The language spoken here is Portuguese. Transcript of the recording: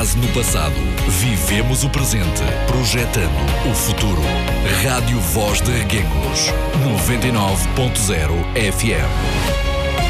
base no passado. Vivemos o presente. Projetando o futuro. Rádio Voz de Reguengos. 99.0 FM.